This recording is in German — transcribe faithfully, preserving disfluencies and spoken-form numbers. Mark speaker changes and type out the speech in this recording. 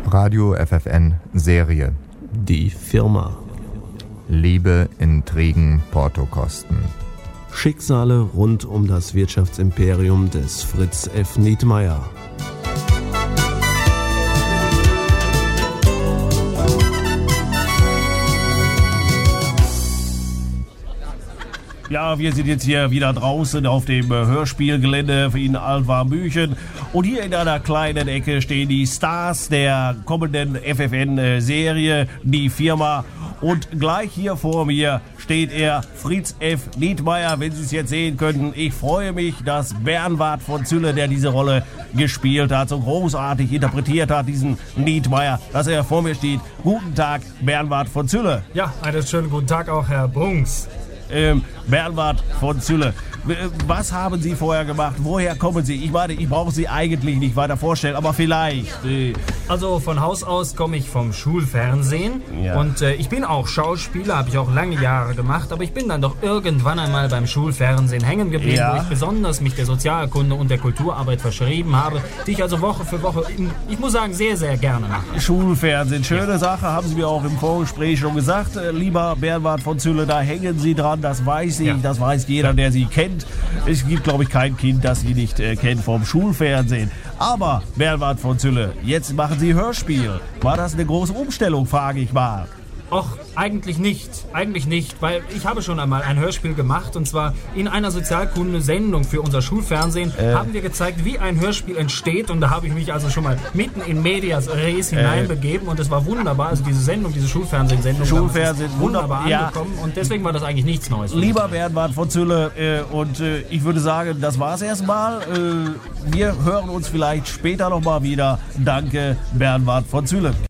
Speaker 1: Radio F F N Serie.
Speaker 2: Die Firma.
Speaker 1: Liebe, Intrigen, Portokosten.
Speaker 2: Schicksale rund um das Wirtschaftsimperium des Fritz F. Nietmeyer.
Speaker 3: Ja, wir sind jetzt hier wieder draußen auf dem Hörspielgelände in Altwarmbüchen. Und hier in einer kleinen Ecke stehen die Stars der kommenden F F N-Serie, die Firma. Und gleich hier vor mir steht er, Fritz F. Nietmeyer, wenn Sie es jetzt sehen könnten. Ich freue mich, dass Bernward von Zülle, der diese Rolle gespielt hat, so großartig interpretiert hat, diesen Nietmeyer, dass er vor mir steht. Guten Tag, Bernward von Zülle.
Speaker 4: Ja, einen schönen guten Tag auch, Herr Bungs.
Speaker 3: Ähm, Bernward von Zülle. Was haben Sie vorher gemacht? Woher kommen Sie? Ich meine, ich brauche Sie eigentlich nicht weiter vorstellen, aber vielleicht. Äh
Speaker 4: also von Haus aus komme ich vom Schulfernsehen. Ja. Und äh, ich bin auch Schauspieler, habe ich auch lange Jahre gemacht, aber ich bin dann doch irgendwann einmal beim Schulfernsehen hängen geblieben, ja. wo ich besonders mich der Sozialkunde und der Kulturarbeit verschrieben habe, die ich also Woche für Woche, ich muss sagen, sehr, sehr gerne mache.
Speaker 3: Schulfernsehen, schöne ja. Sache, haben Sie mir auch im Vorgespräch schon gesagt. Äh, lieber Bernward von Zülle, da hängen Sie dran, das weiß ich, ja. das weiß jeder, der Sie kennt. Es gibt, glaube ich, kein Kind, das Sie nicht äh, kennt vom Schulfernsehen. Aber, Bernward von Zülle, jetzt machen Sie Hörspiel. War das eine große Umstellung, frage ich mal?
Speaker 4: Och, eigentlich nicht. Eigentlich nicht, weil ich habe schon einmal ein Hörspiel gemacht und zwar in einer Sozialkunde-Sendung für unser Schulfernsehen äh. haben wir gezeigt, wie ein Hörspiel entsteht und da habe ich mich also schon mal mitten in medias res hineinbegeben äh. und es war wunderbar. Also diese Sendung, diese Schulfernsehsendung,
Speaker 3: Schulfernsehen,
Speaker 4: wunderbar
Speaker 3: ja.
Speaker 4: angekommen und deswegen war das eigentlich nichts Neues.
Speaker 3: Lieber Bernward von Zülle, äh, und äh, ich würde sagen, das war's erstmal. Äh, wir hören uns vielleicht später nochmal wieder. Danke, Bernward von Zülle.